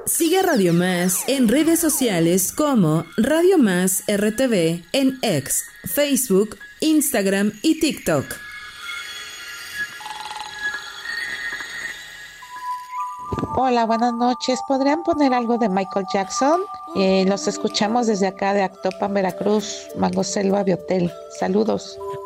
Sigue a Radio Más en redes sociales como Radio Más RTV en X, Facebook, Instagram y TikTok. Hola, buenas noches. ¿Podrían poner algo de Michael Jackson? Los escuchamos desde acá de Actopan, Veracruz, Mango Selva Biotel. Saludos.